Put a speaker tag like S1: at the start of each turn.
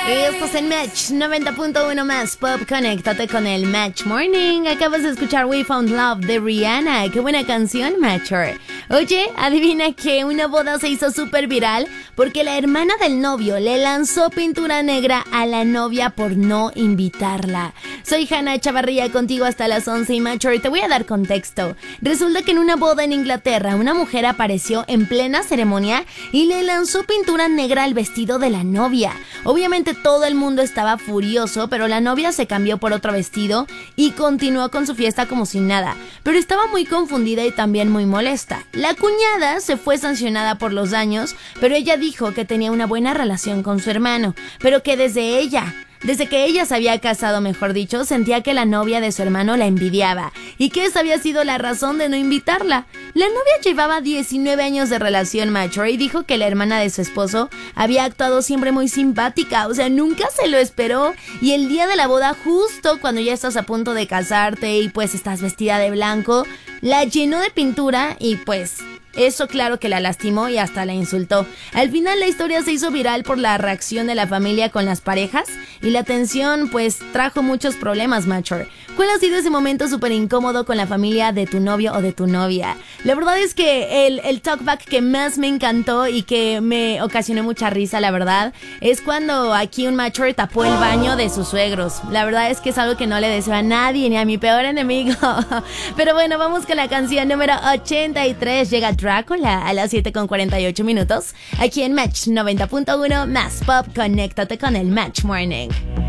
S1: Estás en Match 90.1 más Pop. Conéctate con el Match Morning. Acabas de escuchar We Found Love de Rihanna. Qué buena canción, Matcher. Oye, adivina que una boda se hizo súper viral porque la hermana del novio le lanzó pintura negra a la novia por no invitarla. Soy Hannah Chavarría, contigo hasta las 11 y Matcher, te voy a dar contexto. Resulta que en una boda en Inglaterra una mujer apareció en plena ceremonia y le lanzó pintura negra al vestido de la novia. Obviamente todo el mundo estaba furioso, pero la novia se cambió por otro vestido y continuó con su fiesta como si nada. Pero estaba muy confundida y también muy molesta. La cuñada se fue sancionada por los daños, pero ella dijo que tenía una buena relación con su hermano, pero que desde que ella se había casado, mejor dicho, sentía que la novia de su hermano la envidiaba y que esa había sido la razón de no invitarla. La novia llevaba 19 años de relación, macho, y dijo que la hermana de su esposo había actuado siempre muy simpática, o sea, nunca se lo esperó. Y el día de la boda, justo cuando ya estás a punto de casarte y pues estás vestida de blanco, la llenó de pintura y pues eso claro que la lastimó y hasta la insultó. Al final la historia se hizo viral por la reacción de la familia con las parejas y la tensión pues trajo muchos problemas, macho. ¿Cuál ha sido ese momento súper incómodo con la familia de tu novio o de tu novia? La verdad es que el talkback que más me encantó y que me ocasionó mucha risa, la verdad, es cuando aquí un macho tapó el baño de sus suegros. La verdad es que es algo que no le deseo a nadie, ni a mi peor enemigo. Pero bueno, vamos con la canción número 83. Llega Drácula a las 7:48 aquí en Match 90.1 más Pop. Conéctate con el Match Morning.